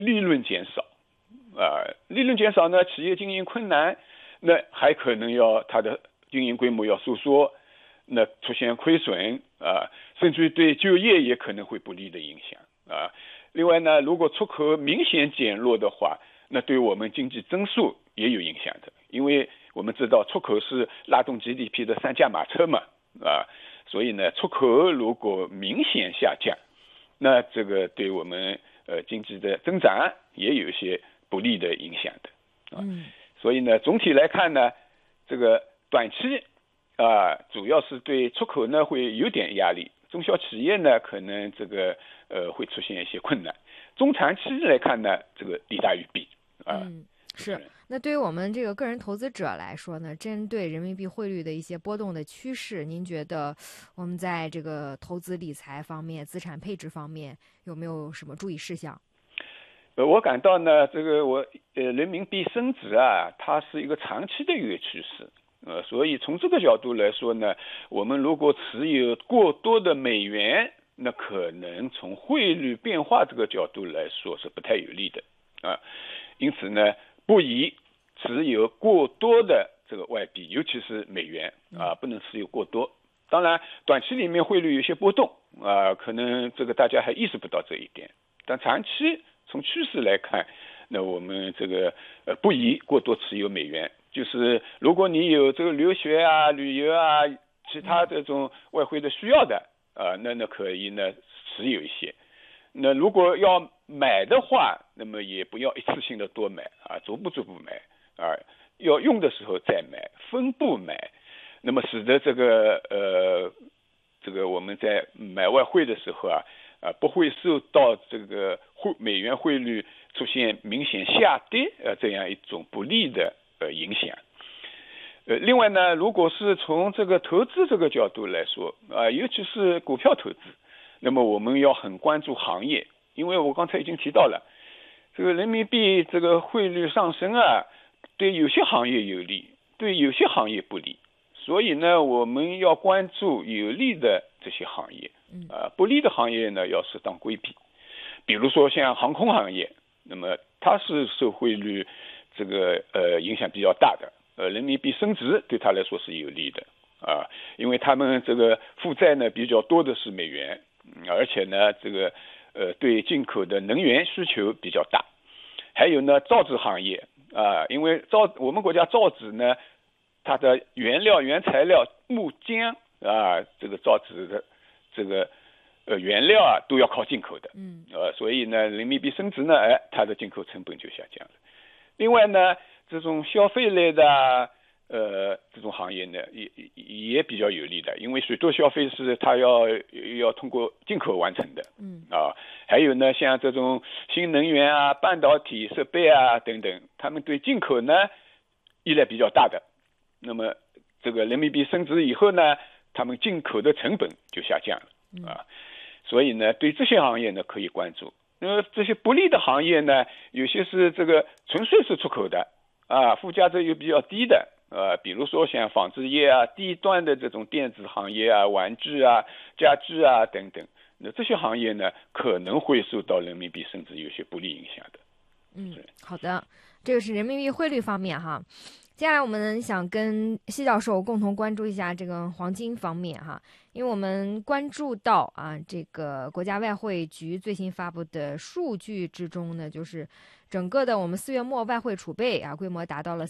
利润减少，利润减少呢，企业经营困难，那还可能要它的经营规模要收缩，那出现亏损甚至于对就业也可能会不利的影响另外呢，如果出口明显减弱的话，那对我们经济增速也有影响的，因为我们知道出口是拉动 GDP 的三驾马车嘛所以呢，出口如果明显下降，那这个对我们经济的增长也有一些不利的影响的所以呢，总体来看呢，这个短期主要是对出口呢会有点压力，中小企业呢可能这个会出现一些困难。中长期来看呢，这个利大于弊是。那对于我们这个个人投资者来说呢，针对人民币汇率的一些波动的趋势，您觉得我们在这个投资理财方面、资产配置方面有没有什么注意事项？ 我感到呢，这个人民币升值它是一个长期的一个趋势。所以从这个角度来说呢，我们如果持有过多的美元，那可能从汇率变化这个角度来说是不太有利的因此呢，不宜持有过多的这个外币，尤其是美元不能持有过多。当然，短期里面汇率有些波动可能这个大家还意识不到这一点，但长期从趋势来看，那我们这个不宜过多持有美元。就是如果你有这个留学旅游其他这种外汇的需要的那可以呢持有一些。那如果要买的话，那么也不要一次性的多买逐步买要用的时候再买，分步买，那么使得这个我们在买外汇的时候不会受到这个美元汇率出现明显下跌这样一种不利的影响。另外呢，如果是从这个投资这个角度来说尤其是股票投资，那么我们要很关注行业，因为我刚才已经提到了，这个人民币这个汇率上升对有些行业有利，对有些行业不利，所以呢，我们要关注有利的这些行业不利的行业呢要适当规避。比如说像航空行业，那么它是受汇率这个影响比较大的，人民币升值对它来说是有利的因为他们这个负债呢比较多的是美元而且呢这个对进口的能源需求比较大。还有呢造纸行业因为我们国家造纸呢，它的原材料木浆这个造纸的这个原料都要靠进口的所以呢人民币升值呢它的进口成本就下降了。另外呢，这种消费类的这种行业呢也比较有利的，因为许多消费是它要通过进口完成的还有呢像这种新能源半导体设备等等，他们对进口呢依赖比较大的，那么这个人民币升值以后呢，他们进口的成本就下降了所以呢对这些行业呢可以关注。那么这些不利的行业呢，有些是这个纯粹是出口的附加值又比较低的比如说像纺织业低端的这种电子行业玩具家具等等，那这些行业呢可能会受到人民币升值有些不利影响的。 好的，这个是人民币汇率方面哈。接下来我们想跟谢教授共同关注一下这个黄金方面哈，因为我们关注到这个国家外汇局最新发布的数据之中呢，就是整个的我们4月末外汇储备规模达到了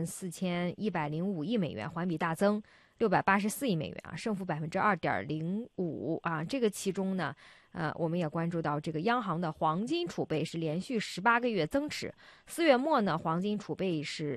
34105亿美元，环比大增684亿美元胜负2.05%这个其中呢我们也关注到这个央行的黄金储备是连续18个月增持，4月末呢黄金储备是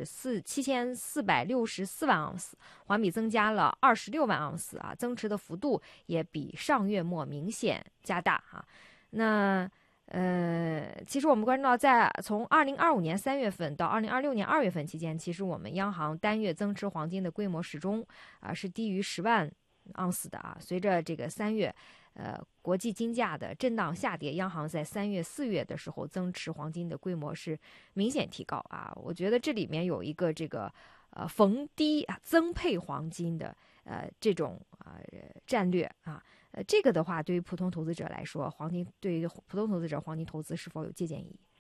7464万盎司，环比增加了26万盎司增持的幅度也比上月末明显加大那其实我们关注到从2025年3月份到2026年2月份期间，其实我们央行单月增持黄金的规模始终是低于10万盎司的随着这个3月国际金价的震荡下跌，央行在3月4月的时候增持黄金的规模是明显提高我觉得这里面有一个这个逢低增配黄金的这种战略这个的话对于普通投资者来说，对于普通投资者黄金投资是否有借鉴意义？